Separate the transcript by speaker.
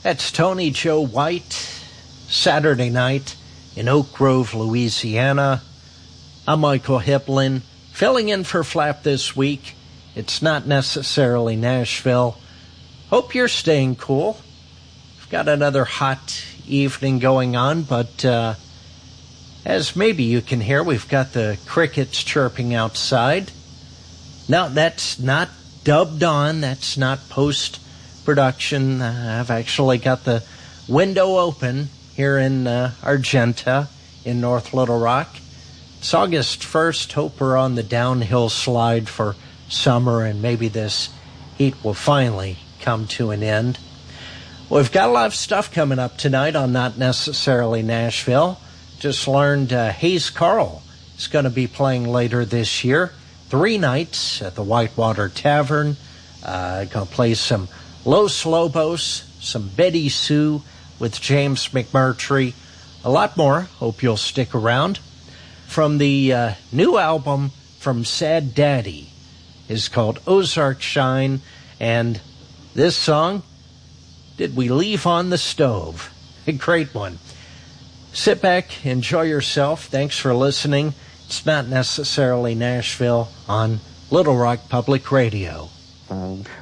Speaker 1: That's Tony Joe White, Saturday Night in Oak Grove, Louisiana. I'm Michael Hiplin, filling in for Flap this week. It's not necessarily Nashville. Hope you're staying cool. We've got another hot evening going on, but as maybe you can hear, we've got the crickets chirping outside. Now, that's not dubbed on. That's not post-production. I've actually got the window open here in Argenta in North Little Rock. It's August 1st. Hope we're on the downhill slide for summer, and maybe this heat will finally come to an end. Well, we've got a lot of stuff coming up tonight on Not Necessarily Nashville. Just learned Hayes Carll is going to be playing later this year. 3 nights at the Whitewater Tavern. Going to play some Los Lobos, some Betty Sue with James McMurtry. A lot more. Hope you'll stick around. From the new album from Sad Daddy is called Ozark Shine. And this song, Did We Leave on the Stove? A great one. Sit back, enjoy yourself. Thanks for listening. It's Not Necessarily Nashville on Little Rock Public Radio.